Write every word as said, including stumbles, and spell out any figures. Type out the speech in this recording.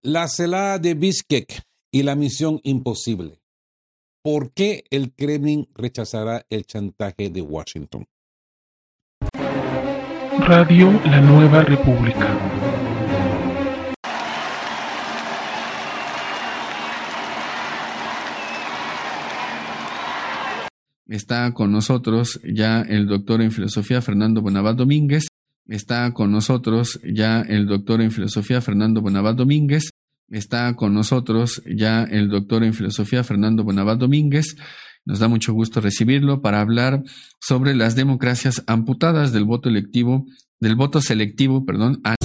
La celada de Bishkek y la misión imposible. ¿Por qué el Kremlin rechazará el chantaje de Washington? Radio La Nueva República. Está con nosotros ya el doctor en filosofía Fernando Bonavat Domínguez. Está con nosotros ya el doctor en filosofía Fernando Bonavat Domínguez. Está con nosotros ya el doctor en filosofía Fernando Bonavat Domínguez. Nos da mucho gusto recibirlo para hablar sobre las democracias amputadas del voto electivo, del voto selectivo, perdón,